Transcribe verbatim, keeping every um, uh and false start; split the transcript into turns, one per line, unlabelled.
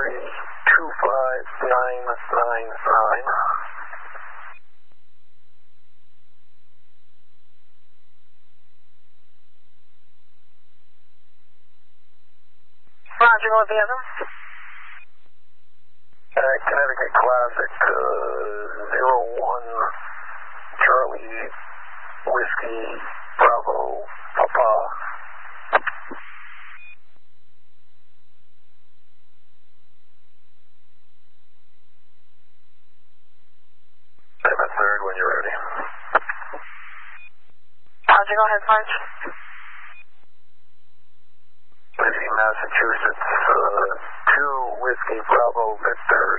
three two five nine nine nine.
Roger, what the other?
Uh, Connecticut Classic, uh, zero one Charlie Whiskey Bravo Papa. I'm a third when you're ready.
Roger, go ahead, Punch.
Whiskey, Massachusetts, uh, two Whiskey Bravo Victor.